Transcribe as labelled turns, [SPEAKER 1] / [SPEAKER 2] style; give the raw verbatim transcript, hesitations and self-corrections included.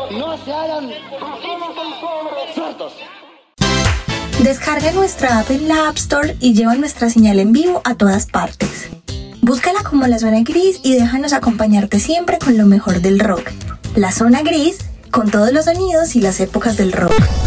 [SPEAKER 1] No se hagan sordos.
[SPEAKER 2] Descarga nuestra app en la App Store y lleva nuestra señal en vivo a todas partes. Búscala como La Zona Gris y déjanos acompañarte siempre con lo mejor del rock. La Zona Gris, con todos los sonidos y las épocas del rock.